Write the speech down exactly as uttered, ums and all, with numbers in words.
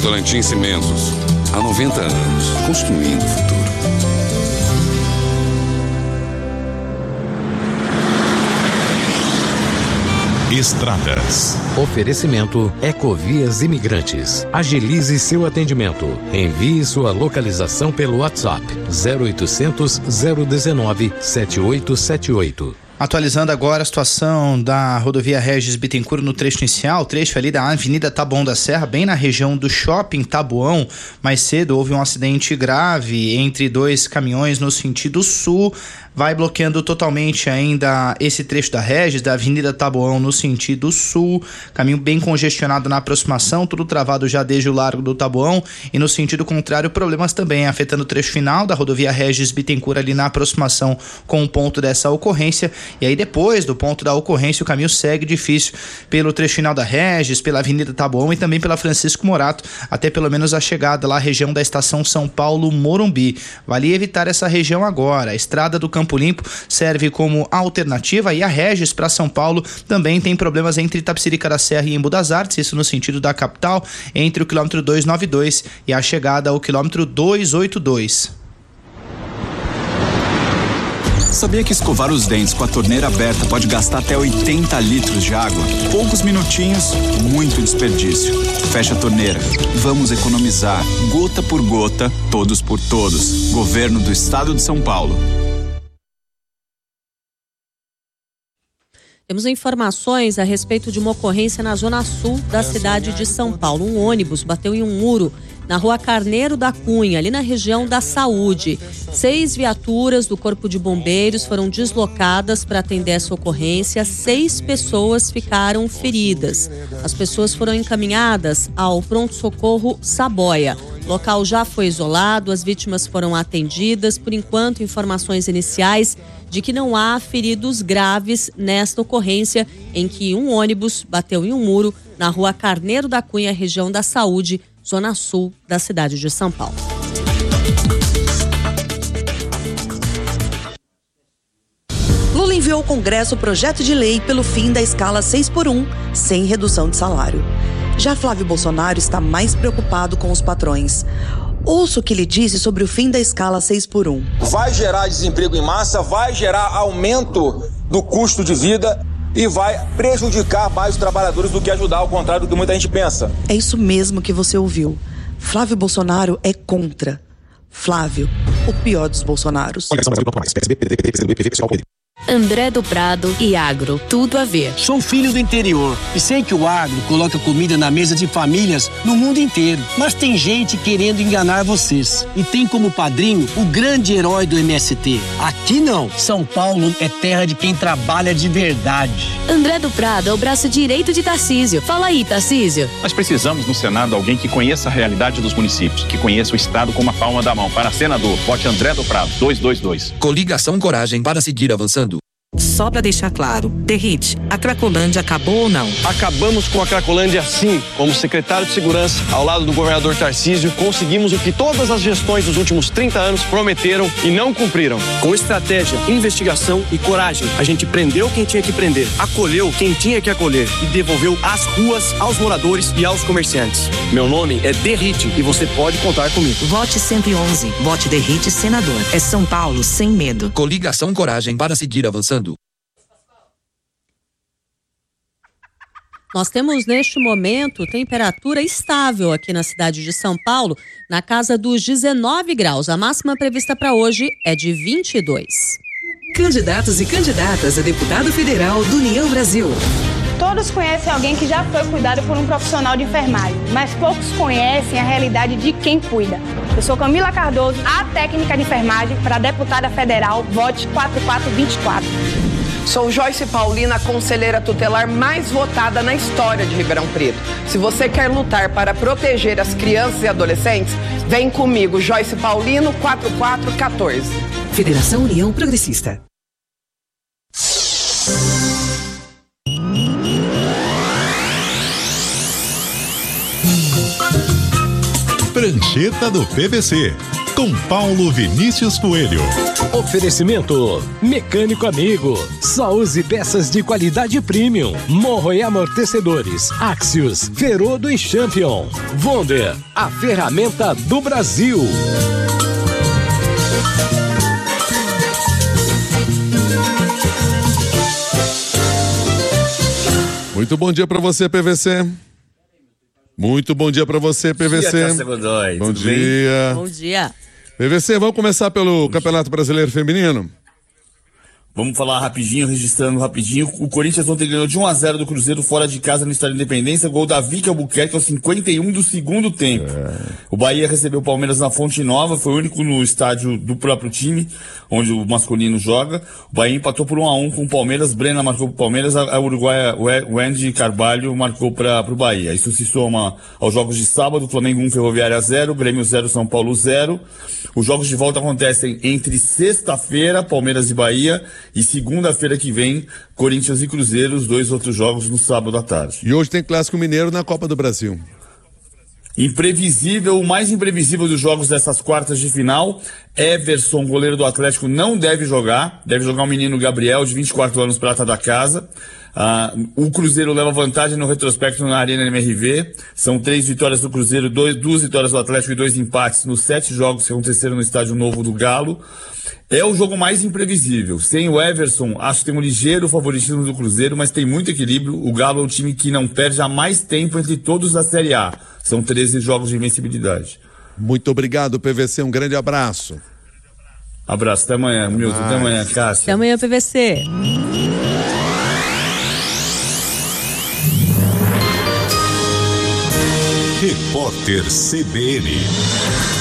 Votorantim Cimentos. Há noventa anos, construindo o futuro. Estradas. Oferecimento Ecovias Imigrantes. Agilize seu atendimento. Envie sua localização pelo WhatsApp zero oitocentos, zero dezenove, setenta e oito setenta e oito. Atualizando agora a situação da rodovia Regis Bittencourt no trecho inicial, trecho ali da Avenida Taboão da Serra, bem na região do Shopping Taboão. Mais cedo houve um acidente grave entre dois caminhões no sentido sul. Vai bloqueando totalmente ainda esse trecho da Regis, da Avenida Taboão no sentido sul. Caminho bem congestionado na aproximação, tudo travado já desde o Largo do Taboão. E no sentido contrário, problemas também afetando o trecho final da rodovia Regis Bittencourt ali na aproximação com o ponto dessa ocorrência. E aí depois do ponto da ocorrência o caminho segue difícil pelo trecho final da Regis, pela Avenida Taboão e também pela Francisco Morato, até pelo menos a chegada lá à região da estação São Paulo-Morumbi. Vale evitar essa região agora. A estrada do Campo Limpo serve como alternativa e a Regis para São Paulo também tem problemas entre Itapecerica da Serra e Embu das Artes, isso no sentido da capital, entre o quilômetro duzentos e noventa e dois e a chegada ao quilômetro duzentos e oitenta e dois. Sabia que escovar os dentes com a torneira aberta pode gastar até oitenta litros de água? Poucos minutinhos, muito desperdício. Fecha a torneira. Vamos economizar. Gota por gota, todos por todos. Governo do Estado de São Paulo. Temos informações a respeito de uma ocorrência na zona sul da cidade de São Paulo. Um ônibus bateu em um muro na rua Carneiro da Cunha, ali na região da Saúde. Seis viaturas do Corpo de Bombeiros foram deslocadas para atender essa ocorrência. Seis pessoas ficaram feridas. As pessoas foram encaminhadas ao pronto-socorro Saboia. O local já foi isolado, as vítimas foram atendidas. Por enquanto, informações iniciais de que não há feridos graves nesta ocorrência em que um ônibus bateu em um muro na rua Carneiro da Cunha, região da Saúde, zona sul da cidade de São Paulo. Lula enviou ao Congresso o projeto de lei pelo fim da escala seis por um, sem redução de salário. Já Flávio Bolsonaro está mais preocupado com os patrões. Ouça o que ele disse sobre o fim da escala seis por um. Vai gerar desemprego em massa, vai gerar aumento do custo de vida e vai prejudicar mais os trabalhadores do que ajudar, ao contrário do que muita gente pensa. É isso mesmo que você ouviu. Flávio Bolsonaro é contra. Flávio, o pior dos Bolsonaros. André do Prado e agro, tudo a ver. Sou filho do interior e sei que o agro coloca comida na mesa de famílias no mundo inteiro. Mas tem gente querendo enganar vocês. E tem como padrinho o grande herói do M S T. Aqui não. São Paulo é terra de quem trabalha de verdade. André do Prado é o braço direito de Tarcísio. Fala aí, Tarcísio. Nós precisamos no Senado alguém que conheça a realidade dos municípios, que conheça o Estado como a palma da mão. Para senador, vote André do Prado, dois dois dois. Coligação Coragem para seguir avançando. Só para deixar claro, Derrite, a Cracolândia acabou ou não? Acabamos com a Cracolândia sim. Como secretário de Segurança, ao lado do governador Tarcísio, conseguimos o que todas as gestões dos últimos trinta anos prometeram e não cumpriram. Com estratégia, investigação e coragem, a gente prendeu quem tinha que prender, acolheu quem tinha que acolher e devolveu as ruas aos moradores e aos comerciantes. Meu nome é Derrite e você pode contar comigo. Vote cento e onze. Vote Derrite, senador. É São Paulo sem medo. Coligação Coragem para seguir avançando. Nós temos neste momento temperatura estável aqui na cidade de São Paulo, na casa dos dezenove graus. A máxima prevista para hoje é de vinte e dois. Candidatos e candidatas a deputado federal do União Brasil. Todos conhecem alguém que já foi cuidado por um profissional de enfermagem, mas poucos conhecem a realidade de quem cuida. Eu sou Camila Cardoso, a técnica de enfermagem para deputada federal, vote quatro quatro dois quatro. Sou Joyce Paulina, a conselheira tutelar mais votada na história de Ribeirão Preto. Se você quer lutar para proteger as crianças e adolescentes, vem comigo, Joyce Paulino, quatro quatro um quatro. Federação União Progressista. Prancheta do P V C. com Paulo Vinícius Coelho. Oferecimento Mecânico Amigo. Só use peças de qualidade premium. Morro e amortecedores. Axios, Ferodo e Champion. Wonder, a ferramenta do Brasil. Muito bom dia para você, P V C. Muito bom dia para você, P V C. Bom dia, Godoy. Bom Tudo dia. bem? Bom dia. P V C, vamos começar pelo Campeonato Brasileiro Feminino? Vamos falar rapidinho, registrando rapidinho. O Corinthians ontem ganhou de um a zero do Cruzeiro fora de casa no Estádio Independência. Gol da Vicky Albuquerque aos cinquenta e um do segundo tempo. É. O Bahia recebeu o Palmeiras na Fonte Nova. Foi o único no estádio do próprio time, onde o masculino joga. O Bahia empatou por um a um com o Palmeiras. Brena marcou pro Palmeiras. A, a uruguaia Wendy Carvalho marcou para pro Bahia. Isso se soma aos jogos de sábado. Flamengo um, Ferroviária zero. Grêmio zero, São Paulo zero. Os jogos de volta acontecem entre sexta-feira, Palmeiras e Bahia, e segunda-feira que vem, Corinthians e Cruzeiro, os dois outros jogos no sábado à tarde. E hoje tem Clássico Mineiro na Copa do Brasil. Imprevisível, o mais imprevisível dos jogos dessas quartas de final. Everson, goleiro do Atlético, não deve jogar. Deve jogar o menino Gabriel, de vinte e quatro anos, prata da casa. Ah, o Cruzeiro leva vantagem no retrospecto na Arena M R V. São três vitórias do Cruzeiro, dois, duas vitórias do Atlético e dois empates nos sete jogos que aconteceram no Estádio Novo do Galo. É o jogo mais imprevisível. Sem o Everson, acho que tem um ligeiro favoritismo do Cruzeiro, mas tem muito equilíbrio. O Galo é um time que não perde há mais tempo entre todos da Série A. São treze jogos de invencibilidade. Muito obrigado, P V C. Um grande abraço. Abraço. Até amanhã, Milton. Até amanhã, Cássio. Até amanhã, P V C. Repórter C B N.